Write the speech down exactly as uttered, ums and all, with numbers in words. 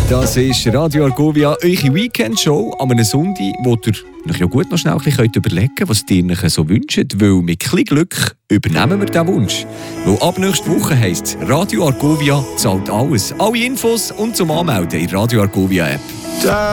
Das ist Radio Argovia, eure Weekend-Show an einem Sonntag, wo ihr euch ja gut noch schnell ein bisschen überlegen könnt, was ihr euch so wünscht, weil mit ein bisschen Glück übernehmen wir diesen Wunsch. Weil ab nächster Woche heisst es, Radio Argovia zahlt alles. Alle Infos und zum Anmelden in Radio Argovia App.